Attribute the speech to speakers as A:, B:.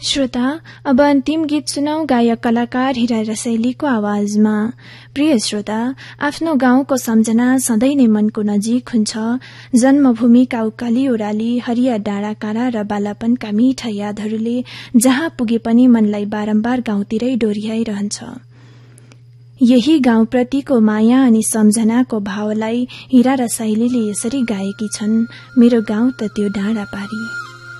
A: श्रोता, अब अन्तिम गीत सुनौ गायक कलाकार हिरा रसाइलीको आवाजमा। प्रिय श्रोता, आफ्नो गाउँको सम्झना सधैँ नै मनको नजिक हुन्छ। जन्मभूमिका उकाली ओह्राली हरिया डाँडा काँडा र बालापनका मीठा यादहरूले जहाँ पुगे पनि मनलाई बारम्बार गाउँतिरै डोर्याइरहन्छ। यही गाउँप्रतिको माया अनि सम्झनाको भावलाई हिरा रसाइलीले यसरी गाएकी छन्, मेरो गाउँ त त्यो डाँडा पारी।